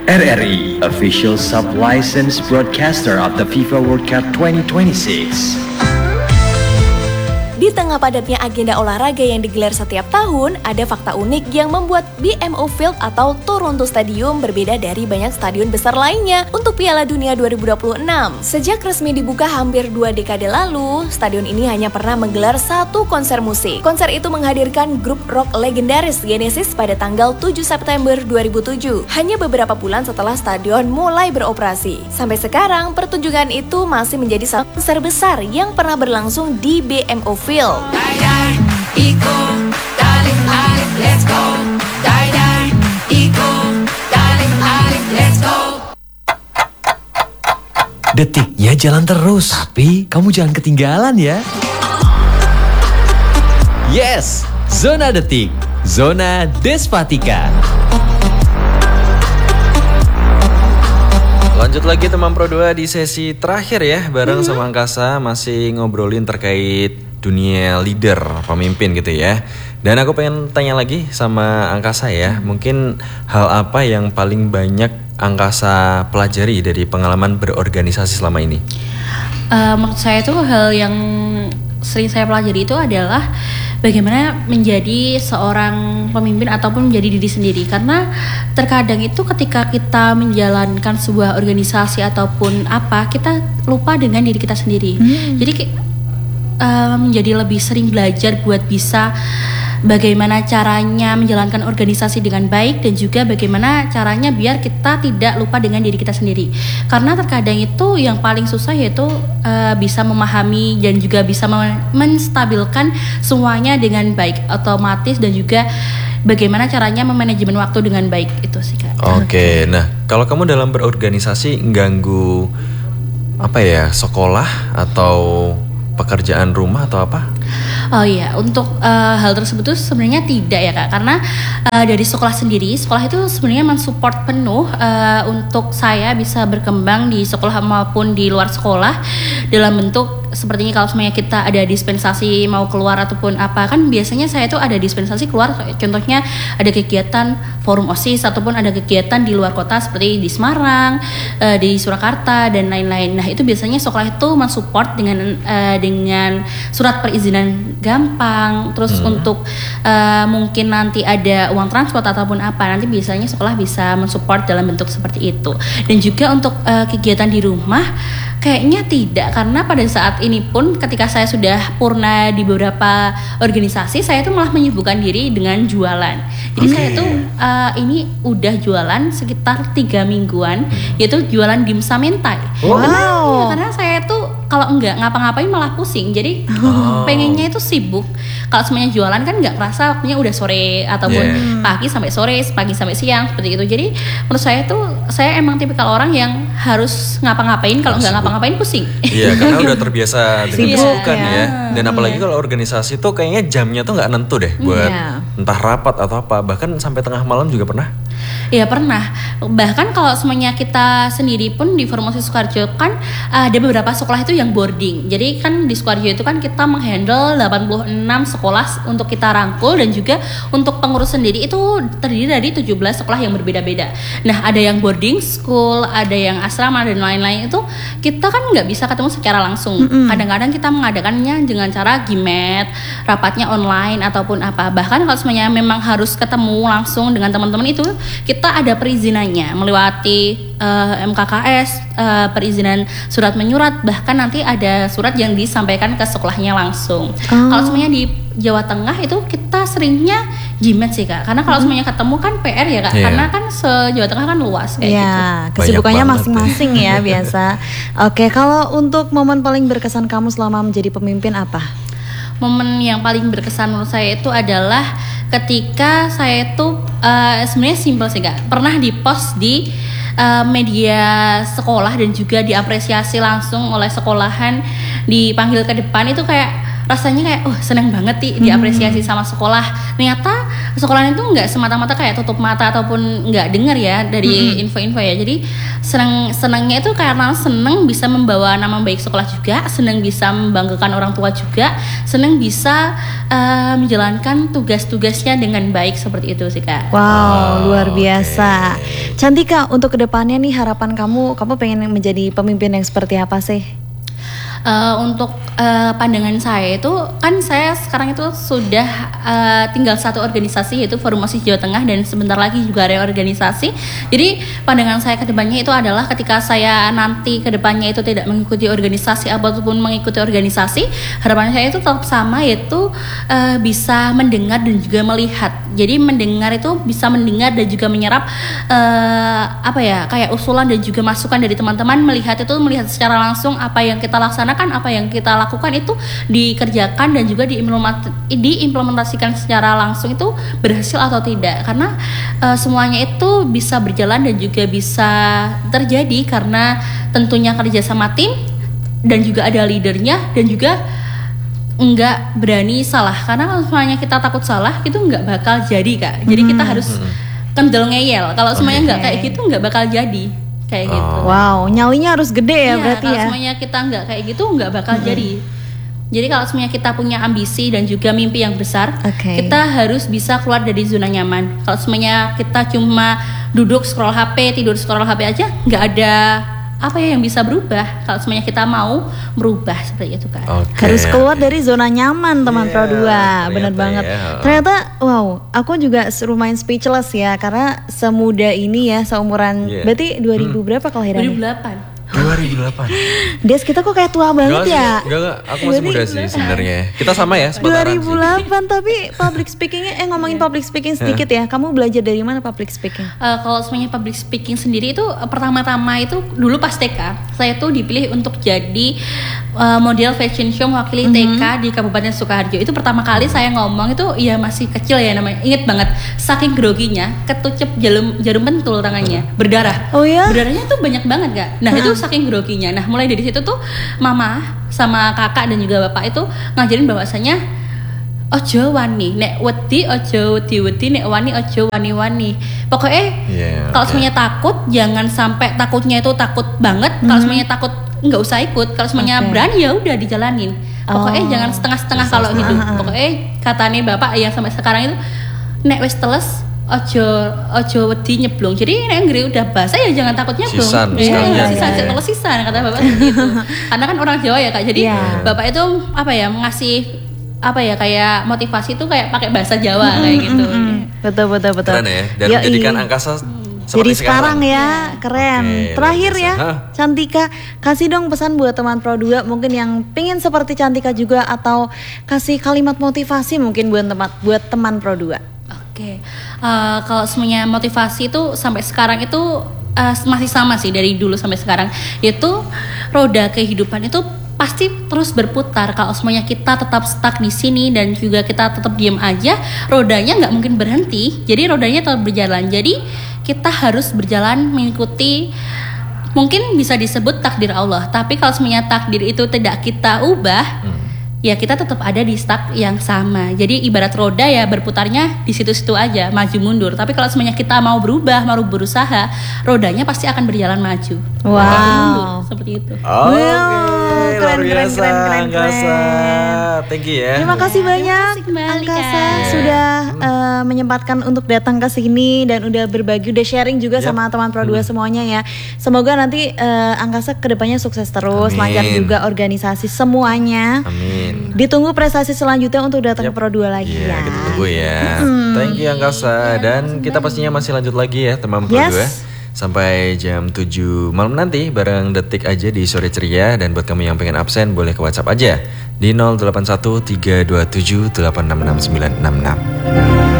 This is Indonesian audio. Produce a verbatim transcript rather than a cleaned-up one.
R R I, official sub-licensed broadcaster of the FIFA World Cup twenty twenty-six. Di tengah padatnya agenda olahraga yang digelar setiap tahun, ada fakta unik yang membuat B M O Field atau Toronto Stadium berbeda dari banyak stadion besar lainnya untuk Piala Dunia dua ribu dua puluh enam. Sejak resmi dibuka hampir dua dekade lalu, stadion ini hanya pernah menggelar satu konser musik. Konser itu menghadirkan grup rock legendaris Genesis pada tanggal tujuh September dua ribu tujuh, hanya beberapa bulan setelah stadion mulai beroperasi. Sampai sekarang, pertunjukan itu masih menjadi salah satu konser besar yang pernah berlangsung di B M O Field. Detiknya jalan terus, tapi kamu jangan ketinggalan ya. Yes, Zona Detik, Zona Despatika. Lanjut lagi teman Pro dua di sesi terakhir ya, bareng sama Angkasa masih ngobrolin terkait dunia leader, pemimpin gitu ya. Dan aku pengen tanya lagi sama Angkasa ya, mungkin hal apa yang paling banyak Angkasa pelajari dari pengalaman berorganisasi selama ini? Uh, menurut saya itu hal yang sering saya pelajari itu adalah bagaimana menjadi seorang pemimpin ataupun menjadi diri sendiri. Karena terkadang itu ketika kita menjalankan sebuah organisasi ataupun apa, kita lupa dengan diri kita sendiri. Hmm. Jadi uh, menjadi lebih sering belajar buat bisa bagaimana caranya menjalankan organisasi dengan baik dan juga bagaimana caranya biar kita tidak lupa dengan diri kita sendiri. Karena terkadang itu yang paling susah yaitu uh, bisa memahami dan juga bisa menstabilkan semuanya dengan baik, otomatis, dan juga bagaimana caranya memanajemen waktu dengan baik, itu sih Kak. Oke, okay. Nah kalau kamu dalam berorganisasi ganggu apa ya, sekolah atau pekerjaan rumah atau apa? Oh iya, untuk uh, hal tersebut tuh sebenarnya tidak ya Kak, karena uh, dari sekolah sendiri, sekolah itu sebenarnya mensupport penuh uh, untuk saya bisa berkembang di sekolah maupun di luar sekolah dalam bentuk sepertinya kalau semuanya kita ada dispensasi mau keluar ataupun apa, kan biasanya saya tuh ada dispensasi keluar, contohnya ada kegiatan forum OSIS ataupun ada kegiatan di luar kota seperti di Semarang, uh, di Surakarta dan lain-lain. Nah itu biasanya sekolah itu mensupport dengan uh, dengan surat perizinan gampang, terus hmm. untuk uh, mungkin nanti ada uang transport ataupun apa, nanti biasanya sekolah bisa mensupport dalam bentuk seperti itu. Dan juga untuk uh, kegiatan di rumah kayaknya tidak, karena pada saat ini pun ketika saya sudah purna di beberapa organisasi, saya tuh malah menyibukkan diri dengan jualan. Jadi okay. saya tuh uh, ini udah jualan sekitar tiga mingguan, yaitu jualan dimsum mentai. Wow. Karena, ya, karena saya tuh kalau enggak ngapa-ngapain malah pusing. Jadi oh. pengennya itu sibuk. Kalau semuanya jualan kan nggak kerasa waktunya udah sore ataupun yeah. pagi sampai sore, pagi sampai siang seperti itu. Jadi menurut saya tuh saya emang tipikal orang yang harus ngapa-ngapain, kalau nggak ngapa-ngapain pusing. Iya, karena udah terbiasa dengan kesibukan ya. ya. Dan apalagi yeah. kalau organisasi tuh kayaknya jamnya tuh nggak nentu deh buat yeah. entah rapat atau apa, bahkan sampai tengah malam juga pernah. Iya pernah. Bahkan kalau semuanya kita sendiri pun di Formasi Sukoharjo kan ada beberapa sekolah itu yang boarding. Jadi kan di Sukoharjo itu kan kita menghandle delapan puluh enam sekolah untuk kita rangkul, dan juga untuk pengurus sendiri itu terdiri dari tujuh belas sekolah yang berbeda-beda. Nah ada yang boarding school, ada yang asrama dan lain-lain, itu kita kan nggak bisa ketemu secara langsung. Mm-hmm. Kadang-kadang kita mengadakannya dengan cara gimet, rapatnya online ataupun apa. Bahkan kalau semuanya memang harus ketemu langsung dengan teman-teman itu, kita ada perizinannya melewati uh, M K K S, uh, perizinan surat menyurat, bahkan nanti ada surat yang disampaikan ke sekolahnya langsung. Oh. Kalau semuanya di Jawa Tengah itu kita seringnya jimet sih Kak, karena kalau hmm. semuanya ketemu kan P R ya Kak, yeah. karena kan se-Jawa Tengah kan luas kayak yeah, gitu. Kesibukannya masing-masing ya biasa. Oke, kalau untuk momen paling berkesan kamu selama menjadi pemimpin apa? Momen yang paling berkesan menurut saya itu adalah ketika saya itu uh, sebenarnya simpel sih Kak, pernah di-post di uh, media sekolah dan juga diapresiasi langsung oleh sekolahan, dipanggil ke depan, itu kayak rasanya kayak oh seneng banget nih diapresiasi sama sekolah. Ternyata sekolahan itu nggak semata-mata kayak tutup mata ataupun nggak dengar ya dari hmm. info-info ya. Jadi seneng senengnya itu karena seneng bisa membawa nama baik sekolah juga, seneng bisa membanggakan orang tua juga, seneng bisa uh, menjalankan tugas-tugasnya dengan baik seperti itu sih Kak. Wow, oh, luar biasa. Okay. Cantika, untuk kedepannya nih harapan kamu, kamu pengen menjadi pemimpin yang seperti apa sih? Uh, untuk uh, pandangan saya itu kan saya sekarang itu sudah uh, tinggal satu organisasi yaitu Forum OSIS Jawa Tengah dan sebentar lagi juga reorganisasi. Jadi pandangan saya ke depannya itu adalah ketika saya nanti ke depannya itu tidak mengikuti organisasi ataupun mengikuti organisasi, harapan saya itu tetap sama, yaitu uh, bisa mendengar dan juga melihat. Jadi mendengar itu bisa mendengar dan juga menyerap uh, apa ya kayak usulan dan juga masukan dari teman-teman. Melihat itu melihat secara langsung apa yang kita laksanakan, apa yang kita lakukan itu dikerjakan dan juga diimplementasikan secara langsung itu berhasil atau tidak, karena uh, semuanya itu bisa berjalan dan juga bisa terjadi karena tentunya kerjasama tim dan juga ada leadernya dan juga enggak berani salah, karena kalau semuanya kita takut salah itu enggak bakal jadi Kak. Jadi kita harus kendel ngeyel, kalau semuanya enggak kayak gitu enggak bakal jadi kayak Oh. gitu. Wow, nyalinya harus gede ya, Iya, berarti kalau ya. semuanya kita nggak kayak gitu nggak bakal jadi. Jadi kalau semuanya kita punya ambisi dan juga mimpi yang besar, Oke. kita harus bisa keluar dari zona nyaman. Kalau semuanya kita cuma duduk scroll H P, tidur scroll H P aja, nggak ada apa ya yang bisa berubah. Kalau semuanya kita mau merubah seperti itu Kak. Oke. Harus keluar dari zona nyaman teman Iya, Pro dua, benar ternyata banget. ya. Ternyata wow, aku juga lumayan speechless ya, karena semuda ini ya, seumuran, Iya. berarti dua ribu berapa dua ribu kelahirannya? delapan dua ribu delapan. Des, kita kok kayak tua banget Enggak, ya? enggak, enggak, aku masih muda sih sebenarnya. Kita sama ya, dua sepantaran ribu sih. delapan tapi public speakingnya, eh ngomongin public speaking sedikit ya. Kamu belajar dari mana public speaking? Uh, kalau semuanya public speaking sendiri itu uh, pertama-tama itu dulu pas T K saya tuh dipilih untuk jadi uh, model fashion show mewakili T K di Kabupaten Sukoharjo. Itu pertama kali saya ngomong itu ya masih kecil ya namanya, inget banget, saking groginya ketucep jarum jarum pentul tangannya berdarah. Oh ya? Berdarahnya tuh banyak banget Kak. Nah itu saking groginya. Nah mulai dari situ tuh mama sama kakak dan juga bapak itu ngajarin bahwasanya ojo wani, nek wedi ojo wedi-wedi, nek wani ojo wani-wani. Pokoknya Iya, kalau oke. semuanya takut jangan sampai takutnya itu takut banget. Kalau semuanya takut nggak usah ikut. Kalau semuanya Oke. berani ya udah dijalanin. Pokoknya Oh. jangan setengah-setengah kalau hidup. Pokoknya katanya bapak yang sampai sekarang itu nek wis teles ojo ojo wedi nyeblong. Jadi nek nggri udah basah ya jangan takut nyeblong. Sisan Iya, sekalian. sisan Iya. teles sisan kata bapak gitu. Karena kan orang Jawa ya Kak. Jadi Iya. bapak itu apa ya ngasih apa ya kayak motivasi itu kayak pakai bahasa Jawa kayak gitu. Betul betul betul. Keren ya, dan Yoi. menjadikan angkasa Jadi seperti sekarang ya, keren. Oke, Terakhir luar ya, biasa. Hah? Cantika, kasih dong pesan buat teman Pro dua mungkin yang pengen seperti Cantika juga, atau kasih kalimat motivasi mungkin buat teman buat teman Pro dua. Oke, eh, kalau semuanya motivasi itu sampai sekarang itu eh, masih sama sih dari dulu sampai sekarang, yaitu roda kehidupan itu pasti terus berputar. Kalau semuanya kita tetap stuck di sini dan juga kita tetap diam aja, rodanya nggak mungkin berhenti. Jadi rodanya tetap berjalan. Jadi kita harus berjalan mengikuti, mungkin bisa disebut takdir Allah. Tapi kalau semuanya takdir itu tidak kita ubah, ya kita tetap ada di stuck yang sama. Jadi ibarat roda ya berputarnya di situ-situ aja, maju mundur. Tapi kalau semuanya kita mau berubah, mau berusaha, rodanya pasti akan berjalan maju. Wow. Maju mundur, seperti itu. Oke, Wow, luar keren, keren, biasa, keren, keren, Angkasa. keren. Thank you ya. Terima kasih banyak kasih kembali, Angkasa Kak. sudah eh, menyempatkan untuk datang ke sini dan udah berbagi, udah sharing juga Yap. sama teman Pro dua semuanya ya. Semoga nanti eh, Angkasa kedepannya sukses terus, Amin. lancar juga organisasi semuanya. Amin. Ditunggu prestasi selanjutnya untuk datang Yap. ke Pro dua lagi Iya, ya. kita tunggu ya. Thank you Angkasa. Dan kita pastinya masih lanjut lagi ya teman Pro Yes. dua. Sampai jam tujuh malam nanti bareng Detik aja di Sore Ceria. Dan buat kamu yang pengen absen boleh ke WhatsApp aja di nol delapan satu tiga dua tujuh delapan enam enam sembilan enam enam.